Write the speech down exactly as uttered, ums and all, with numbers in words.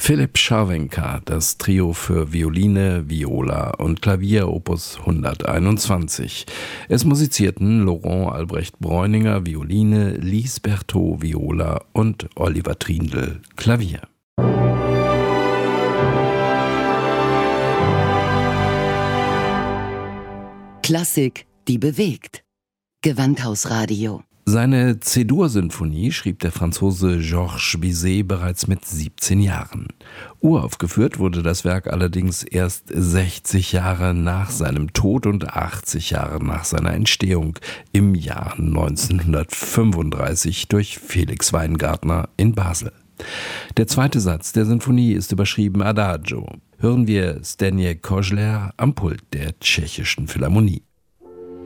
Philipp Scharwenka, das Trio für Violine, Viola und Klavier Opus hunderteinundzwanzig. Es musizierten Laurent Albrecht Bräuninger, Violine, Lise Berthaud, Viola und Oliver Trindl, Klavier. Klassik, die bewegt. Gewandhausradio. Seine C-Dur-Sinfonie schrieb der Franzose Georges Bizet bereits mit siebzehn Jahren. Uraufgeführt wurde das Werk allerdings erst sechzig Jahre nach seinem Tod und achtzig Jahre nach seiner Entstehung im Jahr neunzehnhundertfünfunddreißig durch Felix Weingartner in Basel. Der zweite Satz der Sinfonie ist überschrieben Adagio. Hören wir Zdeněk Kožler am Pult der Tschechischen Philharmonie.